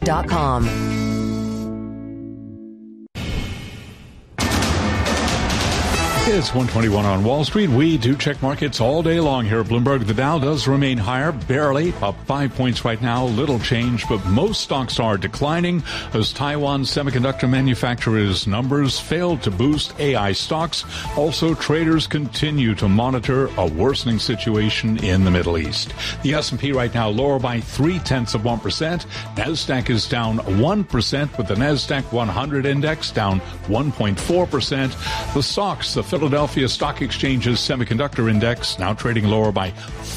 It's 121 on Wall Street. We do check markets all day long here at Bloomberg. The Dow does remain higher, barely up 5 points right now. Little change, but most stocks are declining as Taiwan semiconductor manufacturers' numbers failed to boost AI stocks. Also, traders continue to monitor a worsening situation in the Middle East. The S&P right now lower by 0.3%. NASDAQ is down 1%, with the NASDAQ 100 index down 1.4%. The SOX, the Philadelphia Stock Exchange's semiconductor index, now trading lower by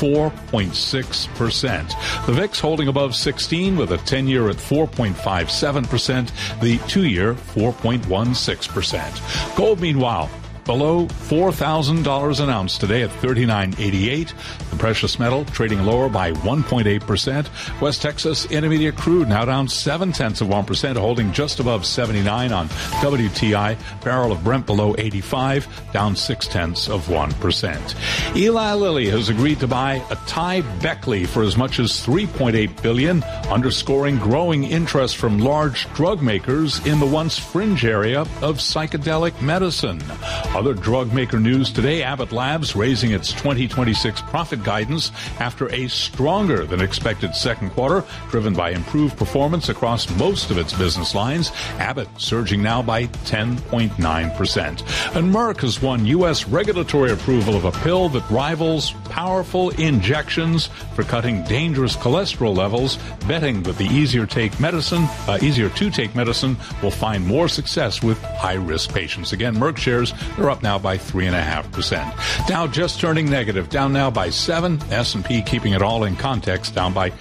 4.6%. The VIX holding above 16 with a 10-year at 4.57%, the 2-year 4.16%. Gold, meanwhile, below $4,000 an ounce today at $39.88. The precious metal trading lower by 1.8%. West Texas Intermediate crude now down 0.7%, holding just above 79 on WTI. Barrel of Brent below 85, down 0.6%. Eli Lilly has agreed to buy AtaiBeckley for as much as $3.8 billion, underscoring growing interest from large drug makers in the once fringe area of psychedelic medicine. Other drug maker news today, Abbott Labs raising its 2026 profit guidance after a stronger than expected second quarter, driven by improved performance across most of its business lines. Abbott surging now by 10.9%. And Merck has won U.S. regulatory approval of a pill that rivals powerful injections for cutting dangerous cholesterol levels, betting that the easier to take medicine will find more success with high-risk patients. Again, Merck shares are up now by 3.5%. Dow just turning negative, down now by 7. S&P keeping it all in context, down by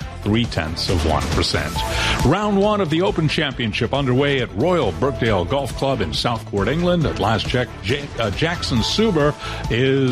0.3%. Round one of the Open Championship underway at Royal Birkdale Golf Club in Southport, England. At last check, Jackson Suber is